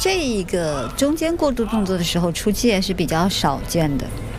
这一个中间过渡动作的时候出界是比较少见的。